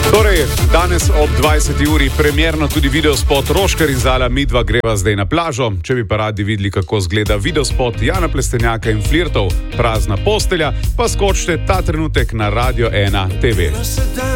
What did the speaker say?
Torej, danes ob 20. uri premierno tudi videospot Roškar in Zala Midva greva zdaj na plažo. Če bi pa radi videli, kako zgleda videospot Jana Plestenjaka in Flirtov Prazna postelja, pa skočite ta trenutek na Radio 1 TV.